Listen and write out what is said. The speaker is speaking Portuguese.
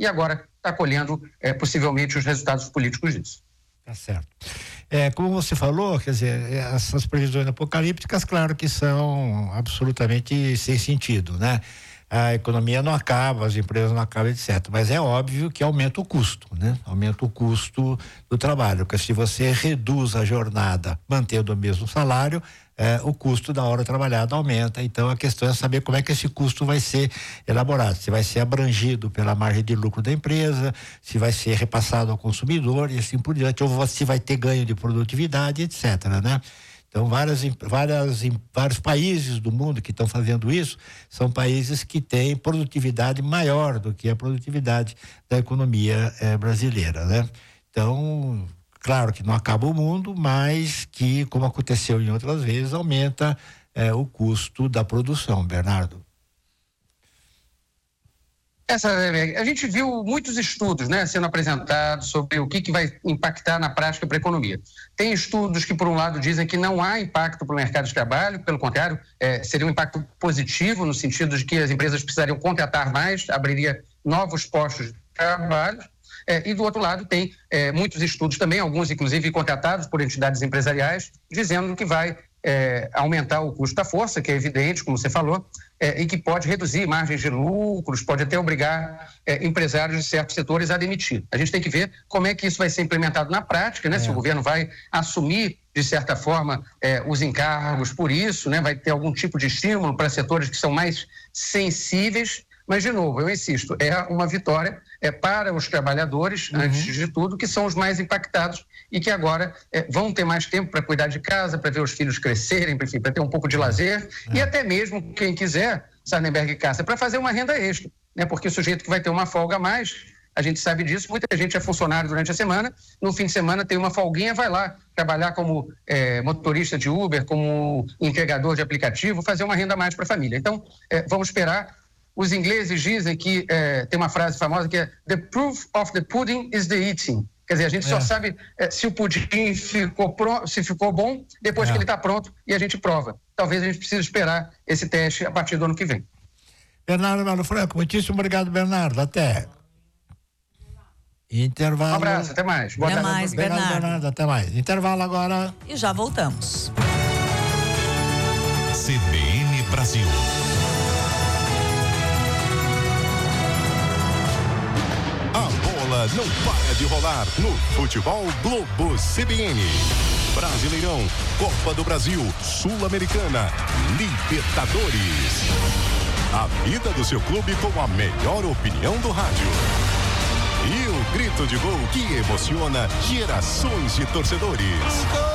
e agora está colhendo possivelmente os resultados políticos disso. Tá certo. Como você falou, quer dizer, essas previsões apocalípticas, claro que são absolutamente sem sentido, né? A economia não acaba, as empresas não acabam, etc. Mas é óbvio que aumenta o custo, né? Aumenta o custo do trabalho, porque se você reduz a jornada mantendo o mesmo salário, o custo da hora trabalhada aumenta. Então a questão é saber como é que esse custo vai ser elaborado, se vai ser abrangido pela margem de lucro da empresa, se vai ser repassado ao consumidor e assim por diante, ou se vai ter ganho de produtividade, etc, né? Então, vários países do mundo que estão fazendo isso são países que têm produtividade maior do que a produtividade da economia brasileira, né? Então, claro que não acaba o mundo, mas que, como aconteceu em outras vezes, aumenta o custo da produção, Bernardo. A gente viu muitos estudos, né, sendo apresentados sobre o que vai impactar na prática para a economia. Tem estudos que, por um lado, dizem que não há impacto para o mercado de trabalho, pelo contrário, seria um impacto positivo, no sentido de que as empresas precisariam contratar mais, abriria novos postos de trabalho. E do outro lado tem muitos estudos também, alguns inclusive contratados por entidades empresariais, dizendo que vai aumentar o custo da força, que é evidente, como você falou, e que pode reduzir margens de lucros, pode até obrigar empresários de certos setores a demitir. A gente tem que ver como é que isso vai ser implementado na prática, né? Se o governo vai assumir, de certa forma, os encargos por isso, né? Vai ter algum tipo de estímulo para setores que são mais sensíveis. Mas, de novo, eu insisto, é uma vitória para os trabalhadores, antes de tudo, que são os mais impactados e que agora vão ter mais tempo para cuidar de casa, para ver os filhos crescerem, enfim, para ter um pouco de lazer e até mesmo, quem quiser, Sarnenberg e Cássia, para fazer uma renda extra, né? Porque o sujeito que vai ter uma folga a mais, a gente sabe disso, muita gente é funcionário durante a semana, no fim de semana tem uma folguinha, vai lá trabalhar como motorista de Uber, como entregador de aplicativo, fazer uma renda a mais para a família. Então, vamos esperar. Os ingleses dizem que tem uma frase famosa que é "The proof of the pudding is the eating". Quer dizer, a gente só sabe se o pudim se ficou bom depois que ele está pronto e a gente prova. Talvez a gente precise esperar esse teste a partir do ano que vem. Bernardo Melo Franco, muitíssimo obrigado, Bernardo. Até. Intervalo. Um abraço, até mais. Boa tarde. Até mais, Bernardo. Até mais. Intervalo agora. E já voltamos. CBN Brasil. Não para de rolar no Futebol Globo CBN. Brasileirão, Copa do Brasil, Sul-Americana, Libertadores. A vida do seu clube com a melhor opinião do rádio. E o grito de gol que emociona gerações de torcedores.